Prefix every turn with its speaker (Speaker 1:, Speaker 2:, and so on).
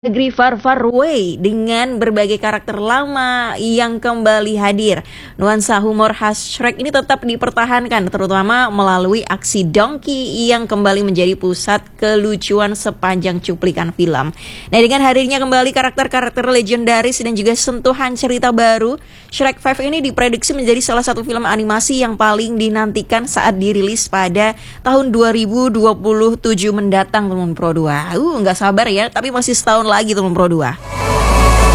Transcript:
Speaker 1: Negeri Far Far Away dengan berbagai karakter lama yang kembali hadir. Nuansa humor khas Shrek ini tetap dipertahankan, terutama melalui aksi Donkey yang kembali menjadi pusat kelucuan sepanjang cuplikan film. Nah, dengan hadirnya kembali karakter-karakter legendaris dan juga sentuhan cerita baru, Shrek 5 ini diprediksi menjadi salah satu film animasi yang paling dinantikan saat dirilis pada tahun 2027 mendatang, teman Pro 2. Nggak sabar ya, tapi masih setahun lagi teman Pro 2.